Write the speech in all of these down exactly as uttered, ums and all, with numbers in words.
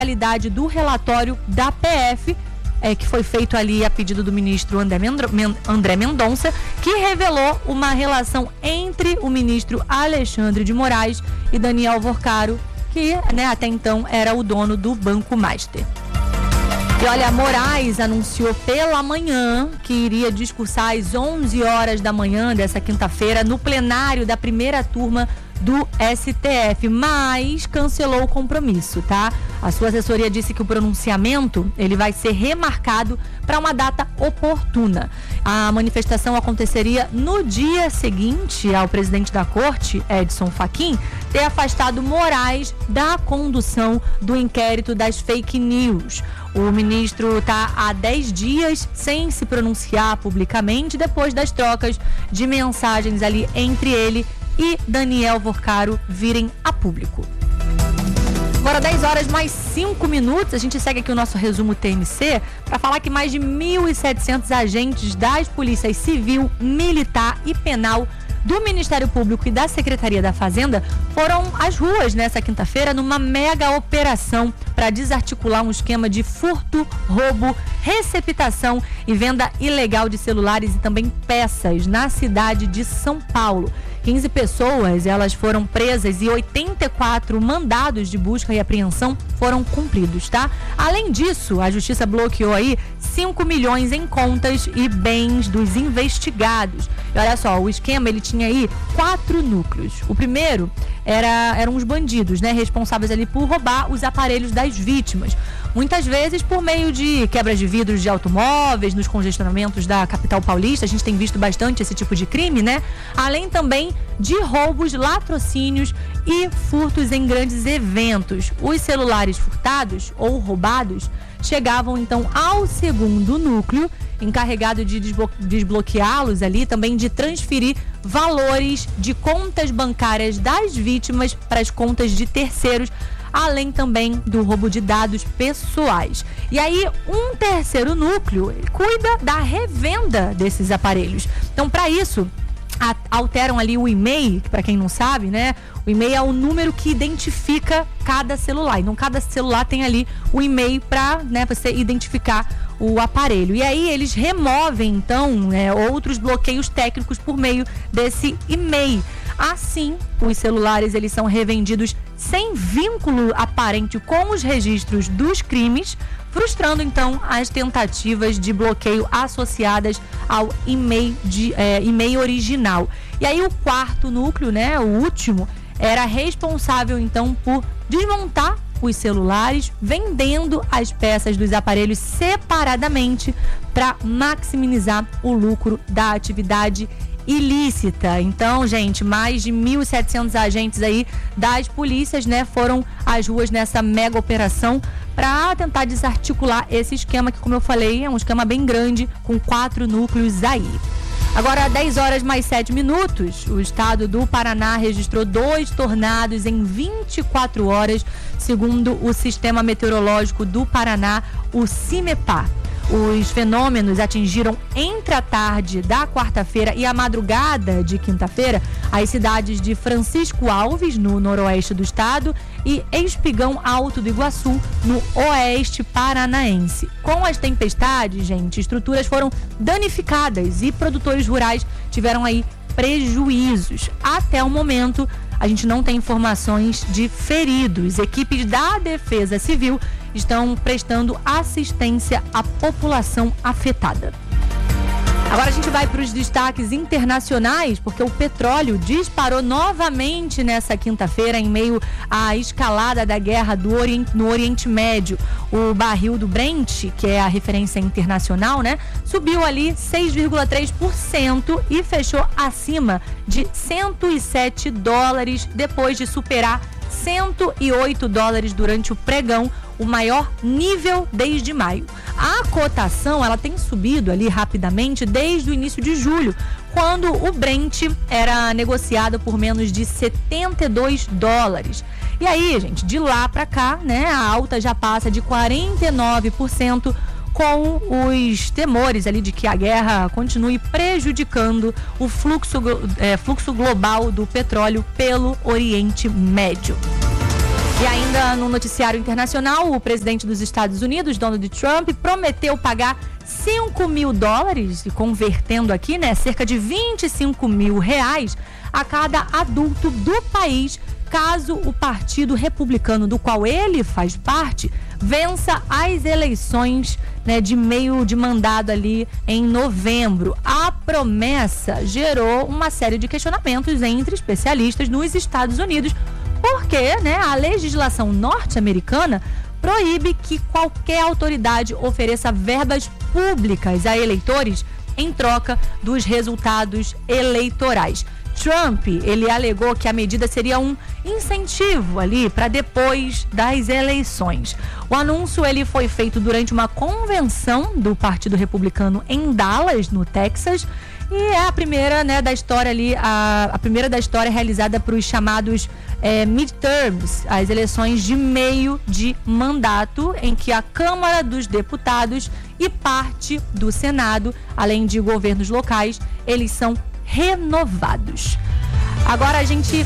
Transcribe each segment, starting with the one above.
realidade do relatório da P F, é, que foi feito ali a pedido do ministro André, Mendro, Men, André Mendonça, que revelou uma relação entre o ministro Alexandre de Moraes e Daniel Vorcaro, que, né, até então era o dono do Banco Master. E olha, Moraes anunciou pela manhã que iria discursar às onze horas da manhã dessa quinta-feira no plenário da primeira turma do S T F, mas cancelou o compromisso, tá? A sua assessoria disse que o pronunciamento ele vai ser remarcado para uma data oportuna. A manifestação aconteceria no dia seguinte ao presidente da corte, Edson Fachin, ter afastado Moraes da condução do inquérito das fake news. O ministro está há dez dias sem se pronunciar publicamente depois das trocas de mensagens ali entre ele e Daniel Vorcaro virem a público. Agora dez horas mais cinco minutos, a gente segue aqui o nosso resumo T M C para falar que mais de mil e setecentos agentes das polícias civil, militar e penal do Ministério Público e da Secretaria da Fazenda foram às ruas nessa quinta-feira numa mega operação para desarticular um esquema de furto, roubo, receptação e venda ilegal de celulares e também peças na cidade de São Paulo. quinze pessoas, elas foram presas e oitenta e quatro mandados de busca e apreensão foram cumpridos, tá? Além disso, a Justiça bloqueou aí cinco milhões em contas e bens dos investigados. E olha só, o esquema, ele tinha aí quatro núcleos. O primeiro era, eram os bandidos, né? Responsáveis ali por roubar os aparelhos das vítimas. Muitas vezes por meio de quebras de vidros de automóveis, nos congestionamentos da capital paulista. A gente tem visto bastante esse tipo de crime, né? Além também de roubos, latrocínios e furtos em grandes eventos. Os celulares furtados ou roubados chegavam então ao segundo núcleo, encarregado de desblo- desbloqueá-los ali, também de transferir valores de contas bancárias das vítimas para as contas de terceiros, além também do roubo de dados pessoais. E aí, um terceiro núcleo cuida da revenda desses aparelhos. Então, para isso, a, alteram ali o e-mail, que para quem não sabe, né? O e-mail é o número que identifica cada celular. Então, cada celular tem ali o e-mail para, né, você identificar o aparelho. E aí, eles removem, então, né, outros bloqueios técnicos por meio desse e-mail. Assim, os celulares eles são revendidos sem vínculo aparente com os registros dos crimes, frustrando então as tentativas de bloqueio associadas ao e-mail, de, é, e-mail original. E aí o quarto núcleo, né, o último, era responsável então por desmontar os celulares, vendendo as peças dos aparelhos separadamente para maximizar o lucro da atividade ilícita. Então, gente, mais de mil e setecentos agentes aí das polícias, né, foram às ruas nessa mega operação para tentar desarticular esse esquema que, como eu falei, é um esquema bem grande, com quatro núcleos aí. Agora, dez horas mais sete minutos, o estado do Paraná registrou dois tornados em vinte e quatro horas, segundo o Sistema Meteorológico do Paraná, o CIMEPAR. Os fenômenos atingiram entre a tarde da quarta-feira e a madrugada de quinta-feira as cidades de Francisco Alves, no noroeste do estado, e Espigão Alto do Iguaçu, no oeste paranaense. Com as tempestades, gente, estruturas foram danificadas e produtores rurais tiveram aí prejuízos. Até o momento, a gente não tem informações de feridos. Equipes da Defesa Civil estão prestando assistência à população afetada. Agora a gente vai para os destaques internacionais, porque o petróleo disparou novamente nessa quinta-feira em meio à escalada da guerra do Oriente, no Oriente Médio. O barril do Brent, que é a referência internacional, né, subiu ali seis vírgula três por cento e fechou acima de cento e sete dólares, depois de superar cento e oito dólares durante o pregão, o maior nível desde maio. A cotação, ela tem subido ali rapidamente desde o início de julho, quando o Brent era negociado por menos de setenta e dois dólares. E aí, gente, de lá para cá, né, a alta já passa de quarenta e nove por cento, com os temores ali de que a guerra continue prejudicando o fluxo, é, fluxo global do petróleo pelo Oriente Médio. E ainda no noticiário internacional, o presidente dos Estados Unidos, Donald Trump, prometeu pagar cinco mil dólares, e convertendo aqui, né, cerca de vinte e cinco mil reais a cada adulto do país, caso o Partido Republicano, do qual ele faz parte, vença as eleições, né, de meio de mandado ali em novembro. A promessa gerou uma série de questionamentos entre especialistas nos Estados Unidos, porque, né, a legislação norte-americana proíbe que qualquer autoridade ofereça verbas públicas a eleitores em troca dos resultados eleitorais. Trump, ele alegou que a medida seria um incentivo ali para depois das eleições. O anúncio, ele foi feito durante uma convenção do Partido Republicano em Dallas, no Texas, e é a primeira, né, da história ali, a, a primeira da história realizada para os chamados é, midterms, as eleições de meio de mandato, em que a Câmara dos Deputados e parte do Senado, além de governos locais, eles são renovados. Agora a gente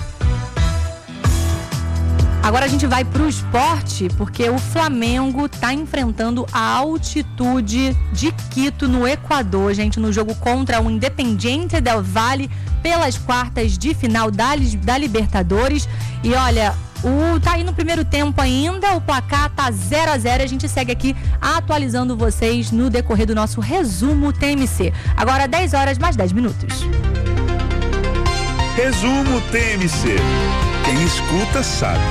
Agora a gente vai pro esporte, porque o Flamengo tá enfrentando a altitude de Quito, no Equador, gente, no jogo contra o Independiente del Valle pelas quartas de final da, da Libertadores. E olha, o, tá aí no primeiro tempo ainda, o placar tá zero a zero. A gente segue aqui atualizando vocês no decorrer do nosso resumo T M C. Agora dez horas mais dez minutos. Resumo T M C. Quem escuta sabe.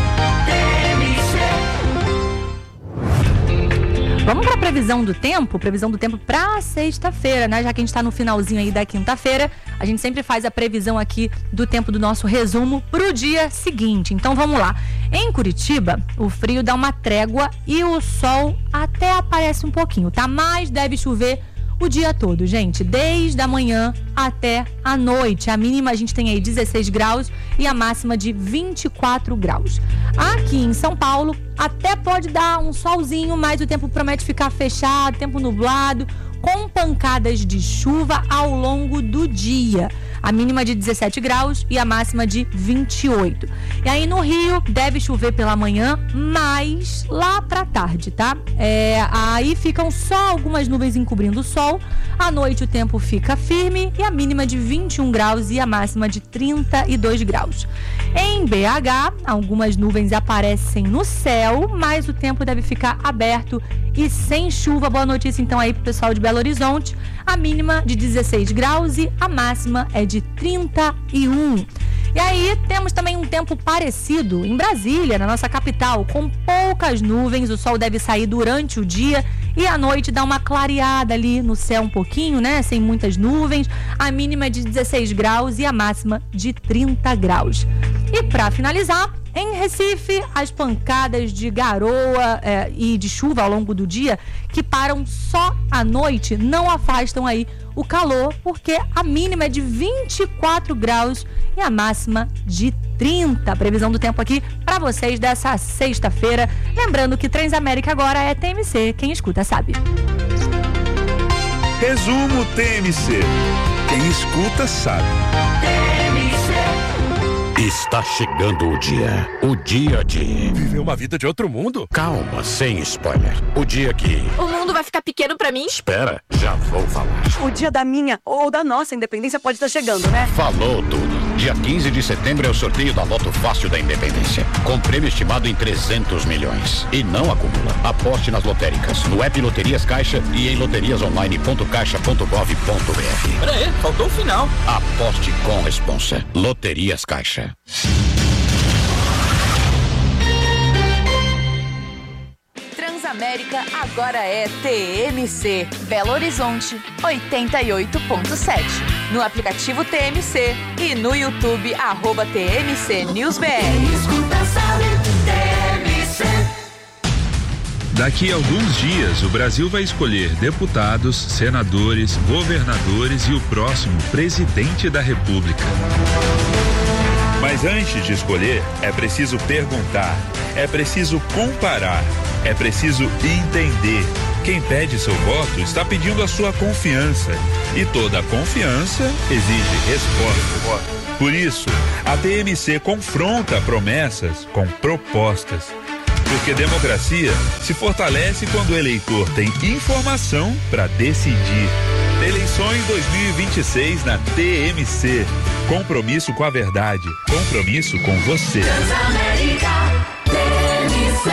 Vamos para a previsão do tempo, previsão do tempo para sexta-feira, né? Já que a gente está no finalzinho aí da quinta-feira, a gente sempre faz a previsão aqui do tempo do nosso resumo para o dia seguinte. Então vamos lá. Em Curitiba, o frio dá uma trégua e o sol até aparece um pouquinho, tá? Mas deve chover o dia todo, gente, desde a manhã até a noite. A mínima a gente tem aí dezesseis graus e a máxima de vinte e quatro graus. Aqui em São Paulo até pode dar um solzinho, mas o tempo promete ficar fechado, tempo nublado, com pancadas de chuva ao longo do dia. A mínima de dezessete graus e a máxima de vinte e oito. E aí no Rio deve chover pela manhã, mas lá pra tarde, tá? É, aí ficam só algumas nuvens encobrindo o sol. À noite o tempo fica firme e a mínima de vinte e um graus e a máxima de trinta e dois graus. Em B H, algumas nuvens aparecem no céu, mas o tempo deve ficar aberto e sem chuva. Boa notícia então aí pro pessoal de Belo Horizonte. A mínima de dezesseis graus e a máxima é de trinta e um. E aí temos também um tempo parecido em Brasília, na nossa capital, com poucas nuvens. O sol deve sair durante o dia e à noite dá uma clareada ali no céu um pouquinho, né? Sem muitas nuvens. A mínima é de dezesseis graus e a máxima de trinta graus. E para finalizar, em Recife, as pancadas de garoa é, e de chuva ao longo do dia, que param só à noite, não afastam aí o calor, porque a mínima é de vinte e quatro graus e a máxima de trinta. Previsão do tempo aqui para vocês dessa sexta-feira. Lembrando que Transamérica agora é T M C. Quem escuta sabe. Resumo T M C. Quem escuta sabe. Está chegando o dia. O dia de... Viver uma vida de outro mundo? Calma, sem spoiler. O dia que... O mundo vai ficar pequeno pra mim? Espera, já vou falar. O dia da minha ou da nossa independência pode estar chegando, né? Falou tudo. Dia quinze de setembro é o sorteio da Loto Fácil da Independência, com prêmio estimado em trezentos milhões. E não acumula. Aposte nas lotéricas, no app Loterias Caixa e em loterias online ponto caixa ponto gov ponto br. Pera aí, faltou o final. Aposte com responsa. Loterias Caixa. Transamérica agora é T M C. Belo Horizonte, oitenta e oito ponto sete. No aplicativo T M C e no YouTube, arroba T M C News B R. Daqui a alguns dias, o Brasil vai escolher deputados, senadores, governadores e o próximo presidente da República. Mas antes de escolher, é preciso perguntar, é preciso comparar, é preciso entender quem pede seu voto está pedindo a sua confiança. E toda confiança exige resposta. Por isso, a T M C confronta promessas com propostas. Porque democracia se fortalece quando o eleitor tem informação para decidir. Eleições dois mil e vinte e seis na T M C. Compromisso com a verdade. Compromisso com você. Transamérica, T M C.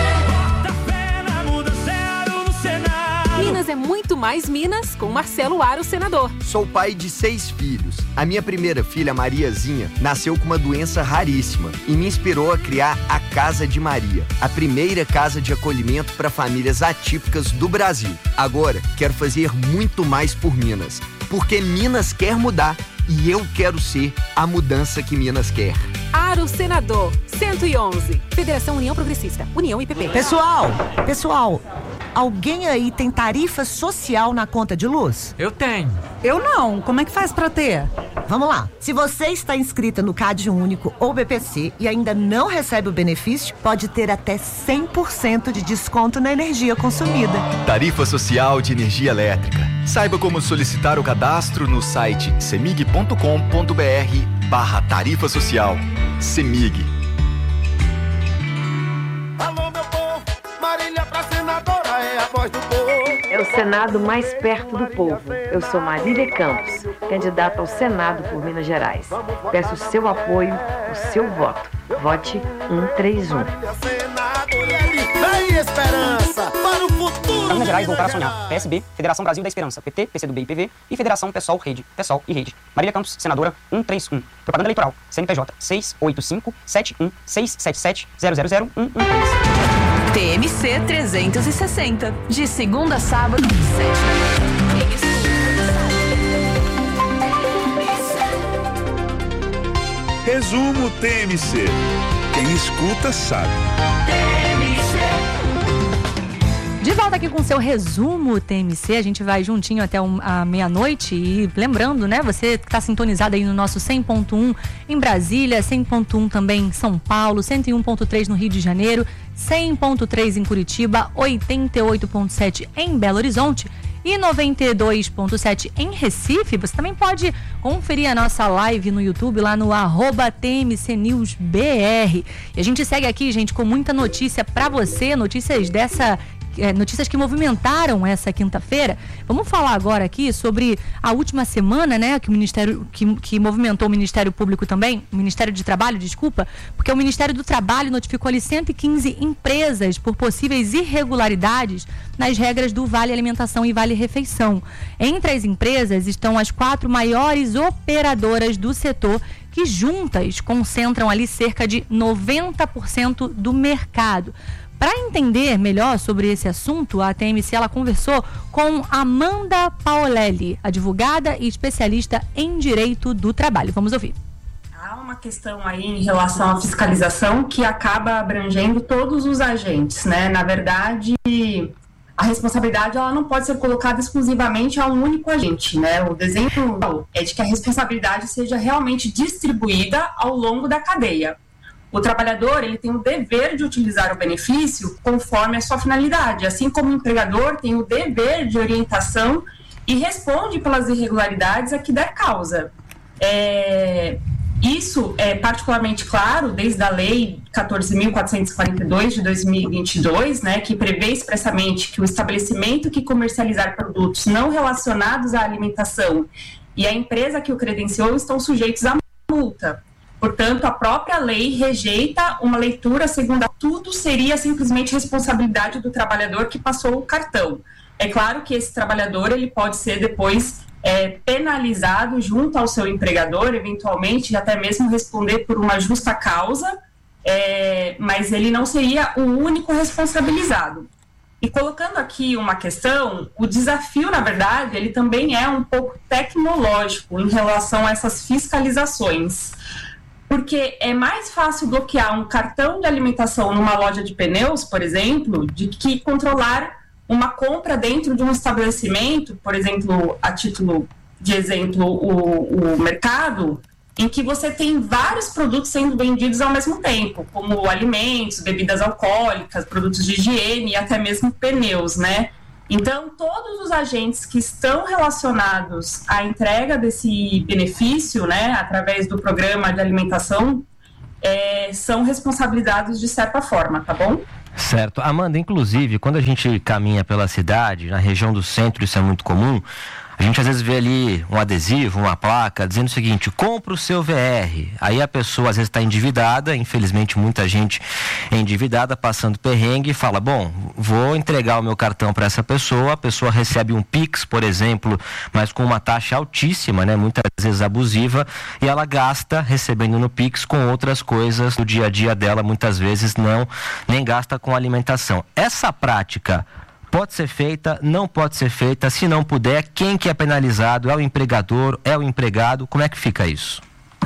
Minas é muito mais Minas com Marcelo Aro, senador. Sou pai de seis filhos. A minha primeira filha, Mariazinha, nasceu com uma doença raríssima e me inspirou a criar a Casa de Maria, a primeira casa de acolhimento para famílias atípicas do Brasil. Agora, quero fazer muito mais por Minas, porque Minas quer mudar e eu quero ser a mudança que Minas quer. Aro, senador, cento e onze. Federação União Progressista, União I P P. Pessoal, pessoal, alguém aí tem tarifa social na conta de luz? Eu tenho. Eu não. Como é que faz pra ter? Vamos lá. Se você está inscrita no Cade Único ou B P C e ainda não recebe o benefício, pode ter até cem por cento de desconto na energia consumida. Tarifa Social de Energia Elétrica. Saiba como solicitar o cadastro no site semig ponto com ponto br barra tarifa social. Semig. Alô, meu povo, Marília pra senadora é a voz do povo. É o Senado mais perto do povo. Eu sou Marília Campos, candidata ao Senado por Minas Gerais. Peço o seu apoio, o seu voto. Vote um três um. Vem esperança para o futuro. Para Minas Gerais, voltar a sonhar. P S B, Federação Brasil da Esperança, P T, P C do B e P V e Federação PSOL Rede, PSOL e Rede. Marília Campos, senadora um três um. Propaganda eleitoral, C N P J seis oito cinco sete um seis sete sete zero zero zero um um três. T M C trezentos e sessenta, de segunda a sábado, sete. Resumo T M C. Quem escuta sabe. De volta aqui com o seu resumo T M C, a gente vai juntinho até um, a meia-noite e lembrando, né, você que está sintonizado aí no nosso cem ponto um em Brasília, cem ponto um também em São Paulo, cento e um ponto três no Rio de Janeiro, cem ponto três em Curitiba, oitenta e oito ponto sete em Belo Horizonte e noventa e dois ponto sete em Recife. Você também pode conferir a nossa live no YouTube lá no arroba T M C News B R. E a gente segue aqui, gente, com muita notícia para você, notícias dessa... É, notícias que movimentaram essa quinta-feira. Vamos falar agora aqui sobre a última semana, né, que o Ministério, que, que movimentou o Ministério Público também, o Ministério de Trabalho, desculpa, porque o Ministério do Trabalho notificou ali cento e quinze empresas por possíveis irregularidades nas regras do Vale Alimentação e Vale Refeição. Entre as empresas estão as quatro maiores operadoras do setor, que juntas concentram ali cerca de noventa por cento do mercado. Para entender melhor sobre esse assunto, a T M C ela conversou com Amanda Paolelli, advogada e especialista em direito do trabalho. Vamos ouvir. Há uma questão aí em relação à fiscalização que acaba abrangendo todos os agentes, né? Na verdade, a responsabilidade ela não pode ser colocada exclusivamente a um único agente, né? O desenho é de que a responsabilidade seja realmente distribuída ao longo da cadeia. O trabalhador ele tem o dever de utilizar o benefício conforme a sua finalidade, assim como o empregador tem o dever de orientação e responde pelas irregularidades a que der causa. É, isso é particularmente claro desde a Lei quatorze mil quatrocentos e quarenta e dois de dois mil e vinte e dois, né, que prevê expressamente que o estabelecimento que comercializar produtos não relacionados à alimentação e a empresa que o credenciou estão sujeitos à multa. Portanto, a própria lei rejeita uma leitura segundo a tudo seria simplesmente responsabilidade do trabalhador que passou o cartão. É claro que esse trabalhador ele pode ser depois é, penalizado junto ao seu empregador, eventualmente até mesmo responder por uma justa causa, é, mas ele não seria o único responsabilizado. E colocando aqui uma questão, o desafio, na verdade, ele também é um pouco tecnológico em relação a essas fiscalizações. Porque é mais fácil bloquear um cartão de alimentação numa loja de pneus, por exemplo, de que controlar uma compra dentro de um estabelecimento, por exemplo, a título de exemplo, o, o mercado, em que você tem vários produtos sendo vendidos ao mesmo tempo, como alimentos, bebidas alcoólicas, produtos de higiene e até mesmo pneus, né? Então, todos os agentes que estão relacionados à entrega desse benefício, né, através do programa de alimentação, é, são responsabilizados de certa forma, tá bom? Certo. Amanda, inclusive, quando a gente caminha pela cidade, na região do centro, isso é muito comum, a gente às vezes vê ali um adesivo, uma placa, dizendo o seguinte: compra o seu V R. Aí a pessoa às vezes está endividada, infelizmente muita gente é endividada, passando perrengue, e fala, bom, vou entregar o meu cartão para essa pessoa, a pessoa recebe um Pix, por exemplo, mas com uma taxa altíssima, né, muitas vezes abusiva, e ela gasta recebendo no Pix com outras coisas do dia a dia dela, muitas vezes não, nem gasta com alimentação. Essa prática pode ser feita, não pode ser feita? Se não puder, quem que é penalizado? É o empregador? É o empregado? Como é que fica isso?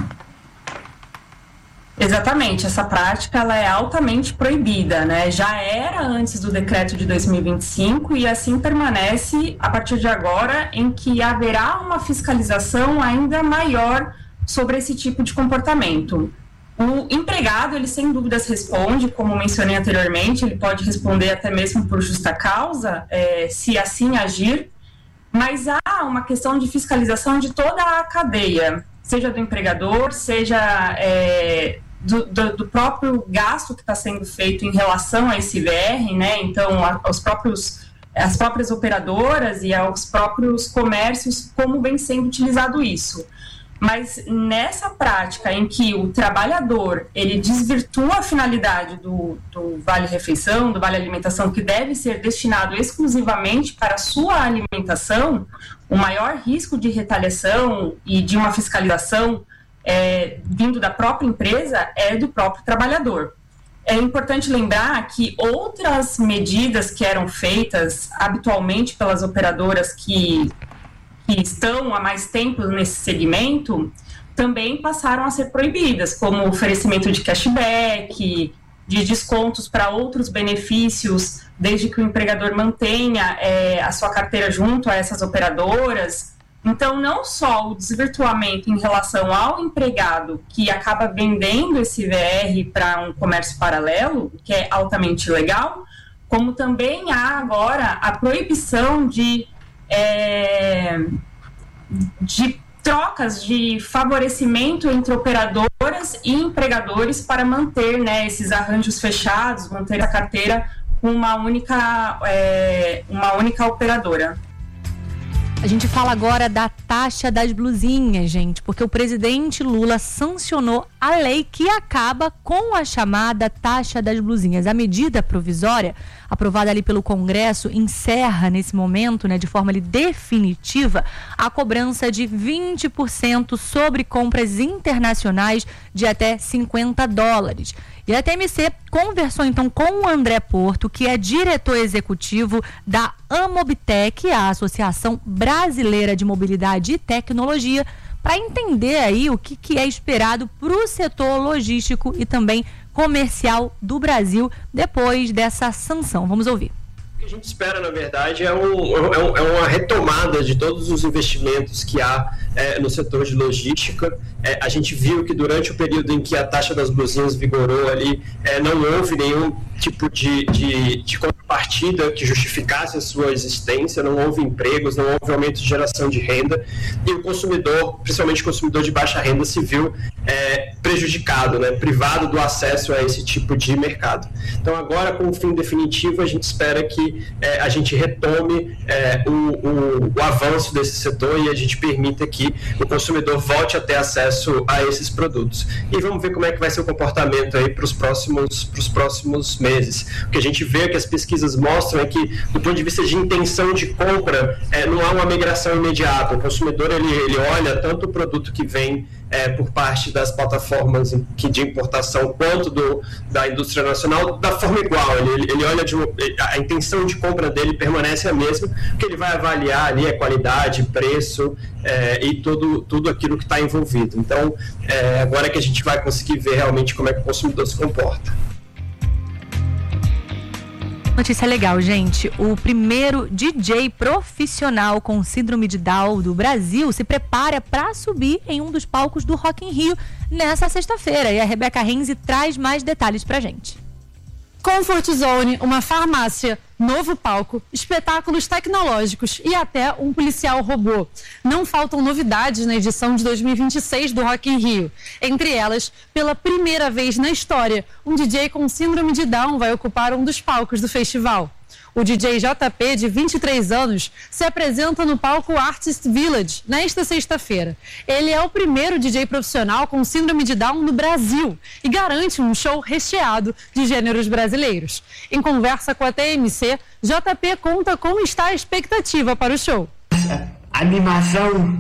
Exatamente, essa prática ela é altamente proibida, né? Já era antes do decreto de dois mil e vinte e cinco e assim permanece a partir de agora, em que haverá uma fiscalização ainda maior sobre esse tipo de comportamento. O empregado, ele sem dúvidas responde, como mencionei anteriormente, ele pode responder até mesmo por justa causa, é, se assim agir, mas há uma questão de fiscalização de toda a cadeia, seja do empregador, seja é, do, do, do próprio gasto que está sendo feito em relação a esse V R, né? Então, a, aos próprios, as próprias operadoras e aos próprios comércios, como vem sendo utilizado isso. Mas nessa prática em que o trabalhador, ele desvirtua a finalidade do, do vale-refeição, do vale-alimentação, que deve ser destinado exclusivamente para a sua alimentação, o maior risco de retaliação e de uma fiscalização é, vindo da própria empresa é do próprio trabalhador. É importante lembrar que outras medidas que eram feitas habitualmente pelas operadoras que... que estão há mais tempo nesse segmento, também passaram a ser proibidas, como o oferecimento de cashback, de descontos para outros benefícios, desde que o empregador mantenha é, a sua carteira junto a essas operadoras. Então, não só o desvirtuamento em relação ao empregado, que acaba vendendo esse V R para um comércio paralelo, que é altamente ilegal, como também há agora a proibição de É, de trocas de favorecimento entre operadoras e empregadores para manter, né, esses arranjos fechados, manter a carteira com uma única, é, uma única operadora. A gente fala agora da taxa das blusinhas, gente, porque o presidente Lula sancionou a lei que acaba com a chamada taxa das blusinhas. A medida provisória, aprovada ali pelo Congresso, encerra nesse momento, né, de forma ali definitiva, a cobrança de vinte por cento sobre compras internacionais de até cinquenta dólares. E a T M C conversou então com o André Porto, que é diretor executivo da Amobtec, a Associação Brasileira de Mobilidade e Tecnologia, para entender aí o que, que é esperado para o setor logístico e também comercial do Brasil depois dessa sanção. Vamos ouvir. O que a gente espera, na verdade, é, um, é, um, é uma retomada de todos os investimentos que há é, no setor de logística. É, a gente viu que durante o período em que a taxa das blusinhas vigorou ali, é, não houve nenhum tipo de, de, de contrapartida que justificasse a sua existência, não houve empregos, não houve aumento de geração de renda, e o consumidor, principalmente o consumidor de baixa renda, se viu é, prejudicado, né, privado do acesso a esse tipo de mercado. Então agora, com o fim definitivo, a gente espera que é, a gente retome é, o, o, o avanço desse setor e a gente permita que o consumidor volte a ter acesso a esses produtos. E vamos ver como é que vai ser o comportamento aí para os próximos, para os próximos meses. O que a gente vê, que as pesquisas mostram, é que, do ponto de vista de intenção de compra, é, não há uma migração imediata. O consumidor, ele, ele olha tanto o produto que vem É, por parte das plataformas que de importação quanto do, da indústria nacional da forma igual. Ele, ele olha de, a intenção de compra dele permanece a mesma, porque ele vai avaliar ali a qualidade, preço é, e tudo, tudo aquilo que está envolvido. Então, é, agora é que a gente vai conseguir ver realmente como é que o consumidor se comporta. Notícia legal, gente. O primeiro D J profissional com síndrome de Down do Brasil se prepara para subir em um dos palcos do Rock in Rio nessa sexta-feira. E a Rebeca Renzi traz mais detalhes pra gente. Comfort Zone, uma farmácia, novo palco, espetáculos tecnológicos e até um policial robô. Não faltam novidades na edição de dois mil e vinte e seis do Rock in Rio. Entre elas, pela primeira vez na história, um D J com síndrome de Down vai ocupar um dos palcos do festival. O D J J P, de vinte e três anos, se apresenta no palco Artist Village nesta sexta-feira. Ele é o primeiro D J profissional com síndrome de Down no Brasil e garante um show recheado de gêneros brasileiros. Em conversa com a T M C, J P conta como está a expectativa para o show. Animação,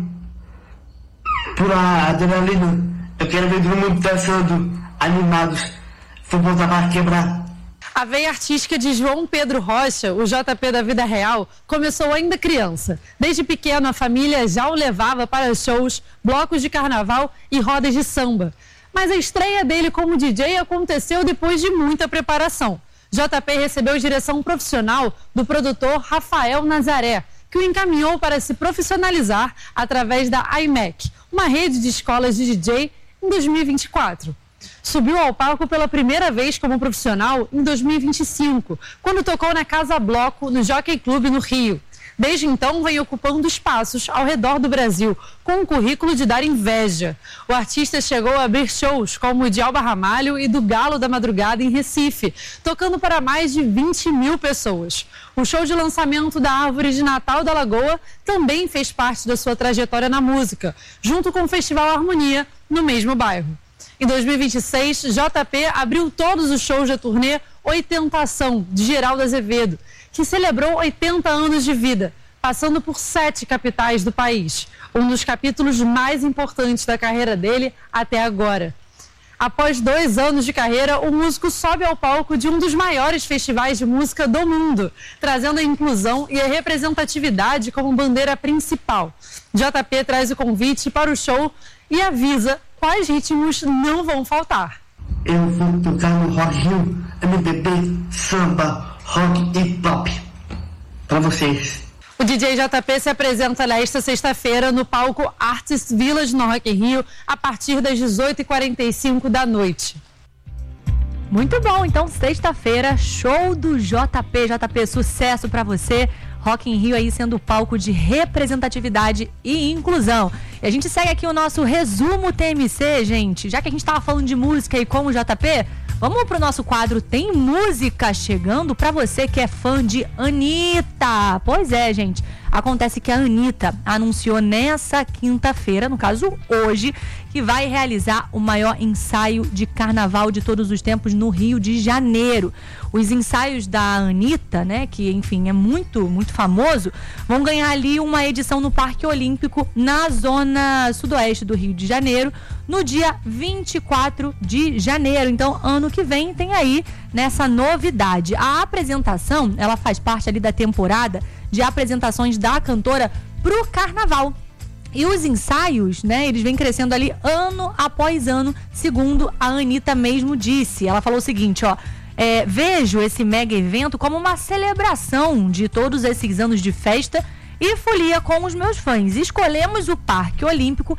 pura adrenalina. Eu quero ver todo mundo dançando, animados. Vou botar para quebrar. A veia artística de João Pedro Rocha, o J P da vida real, começou ainda criança. Desde pequeno, a família já o levava para shows, blocos de carnaval e rodas de samba. Mas a estreia dele como D J aconteceu depois de muita preparação. J P recebeu direção profissional do produtor Rafael Nazaré, que o encaminhou para se profissionalizar através da I M E C, uma rede de escolas de D J, em dois mil e vinte e quatro. Subiu ao palco pela primeira vez como profissional em dois mil e vinte e cinco, quando tocou na Casa Bloco, no Jockey Club, no Rio. Desde então, vem ocupando espaços ao redor do Brasil, com um currículo de dar inveja. O artista chegou a abrir shows como o de Alba Ramalho e do Galo da Madrugada em Recife, tocando para mais de vinte mil pessoas. O show de lançamento da Árvore de Natal da Lagoa também fez parte da sua trajetória na música, junto com o Festival Harmonia, no mesmo bairro. Em dois mil e vinte e seis, J P abriu todos os shows da turnê Oitentação, de Geraldo Azevedo, que celebrou oitenta anos de vida, passando por sete capitais do país. Um dos capítulos mais importantes da carreira dele até agora. Após dois anos de carreira, o músico sobe ao palco de um dos maiores festivais de música do mundo, trazendo a inclusão e a representatividade como bandeira principal. J P traz o convite para o show e avisa quais ritmos não vão faltar. Eu vou tocar no Rock Rio, M P B, samba, rock e pop. Para vocês. O D J J P se apresenta nesta sexta-feira no palco Artist Village, no Rock in Rio, a partir das dezoito e quarenta e cinco da noite. Muito bom, então sexta-feira, show do J P. J P, sucesso para você. Rock in Rio aí sendo o palco de representatividade e inclusão. E a gente segue aqui o nosso resumo T M C, gente. Já que a gente tava falando de música e como J P, vamos pro nosso quadro Tem Música chegando para você que é fã de Anitta. Pois é, gente. Acontece que a Anitta anunciou nessa quinta-feira, no caso hoje, que vai realizar o maior ensaio de carnaval de todos os tempos no Rio de Janeiro. Os ensaios da Anitta, né, que enfim é muito, muito famoso, vão ganhar ali uma edição no Parque Olímpico na zona sudoeste do Rio de Janeiro, no dia vinte e quatro de janeiro. Então, ano que vem tem aí nessa novidade. A apresentação, ela faz parte ali da temporada de apresentações da cantora pro carnaval. E os ensaios, né, eles vêm crescendo ali ano após ano, segundo a Anitta mesmo disse. Ela falou o seguinte, ó, é, vejo esse mega evento como uma celebração de todos esses anos de festa e folia com os meus fãs. Escolhemos o Parque Olímpico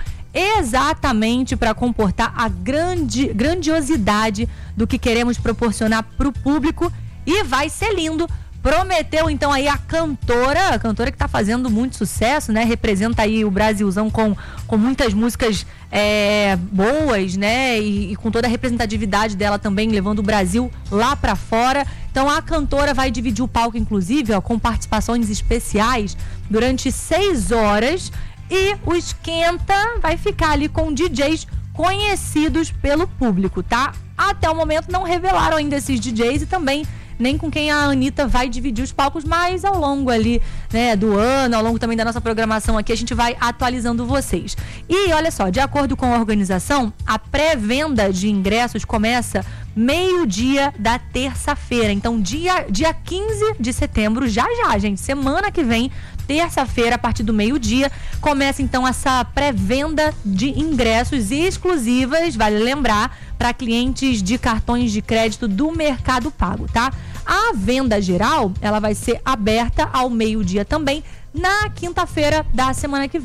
exatamente para comportar a grande, grandiosidade do que queremos proporcionar para o público e vai ser lindo. Prometeu então aí a cantora, a cantora que tá fazendo muito sucesso, né? Representa aí o Brasilzão com, com muitas músicas é, boas, né? E, e com toda a representatividade dela também, levando o Brasil lá pra fora. Então a cantora vai dividir o palco, inclusive, ó, com participações especiais durante seis horas. E o esquenta vai ficar ali com D Js conhecidos pelo público, tá? Até o momento não revelaram ainda esses D Js e também nem com quem a Anitta vai dividir os palcos, mas ao longo ali, né, do ano, ao longo também da nossa programação aqui, a gente vai atualizando vocês. E olha só, de acordo com a organização, a pré-venda de ingressos começa meio-dia da terça-feira. Então, dia, dia quinze de setembro, já já, gente, semana que vem, terça-feira, a partir do meio-dia, começa então essa pré-venda de ingressos exclusivas, vale lembrar, para clientes de cartões de crédito do Mercado Pago, tá? A venda geral, ela vai ser aberta ao meio-dia também, na quinta-feira da semana que vem,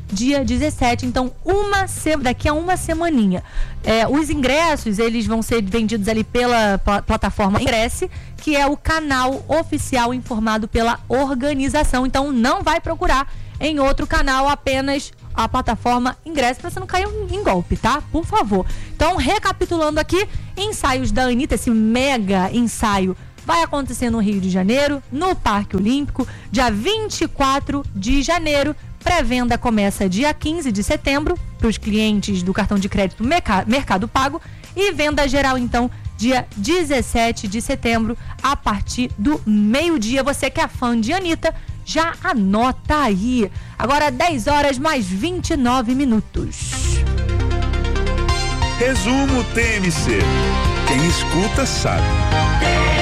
dia dezessete, então uma se... daqui a uma semaninha. É, os ingressos, eles vão ser vendidos ali pela pl- plataforma Ingresse, que é o canal oficial informado pela organização, então não vai procurar em outro canal, apenas a plataforma Ingresse, para você não cair em golpe, tá? Por favor. Então, recapitulando aqui, ensaios da Anitta, esse mega ensaio vai acontecer no Rio de Janeiro, no Parque Olímpico, dia vinte e quatro de janeiro. Pré-venda começa dia quinze de setembro para os clientes do cartão de crédito Mercado Pago e venda geral, então, dia dezessete de setembro, a partir do meio-dia. Você que é fã de Anitta, já anota aí. Agora dez horas mais vinte e nove minutos. Resumo T M C. Quem escuta sabe.